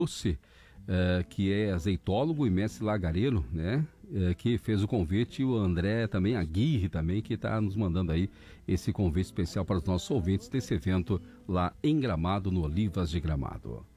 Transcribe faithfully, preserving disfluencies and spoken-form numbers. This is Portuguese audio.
Você, eh, que é azeitólogo e mestre lagareiro, né? eh, que fez o convite, e o André também, Aguirre também, que está nos mandando aí esse convite especial para os nossos ouvintes desse evento lá em Gramado, no Olivas de Gramado.